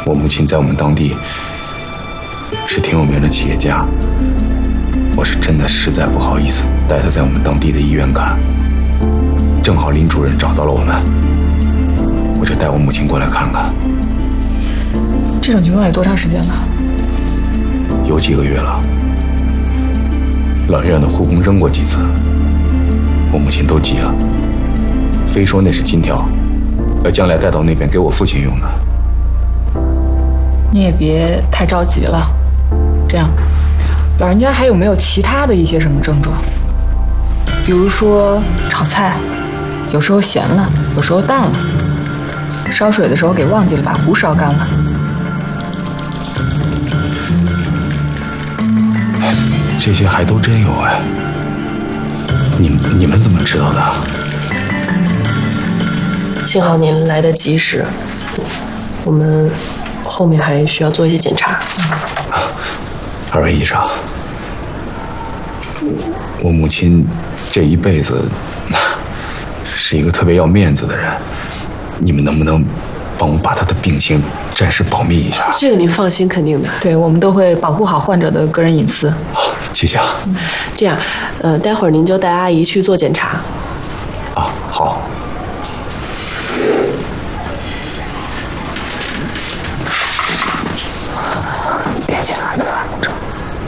我母亲在我们当地是挺有名的企业家，我是真的实在不好意思带她在我们当地的医院看。正好林主任找到了我们，我就带我母亲过来看看。 这种情况有多长时间了？ 有几个月了。老院的护工扔过几次，我母亲都急了，非说那是金条，要将来带到那边给我父亲用的。 你也别太着急了。这样，老人家还有没有其他的一些什么症状？比如说炒菜，有时候咸了，有时候淡了；烧水的时候给忘记了把壶烧干了。 这些还都真有哎。你们怎么知道的？ 幸好您来得及时，我们后面还需要做一些检查。 二位医生，我母亲这一辈子是一个特别要面子的人，你们能不能帮我把她的病情暂时保密一下？ 这个您放心，肯定的。 对，我们都会保护好患者的个人隐私。 谢谢啊。 这样，待会儿您就带阿姨去做检查。 啊，好。 点起来了。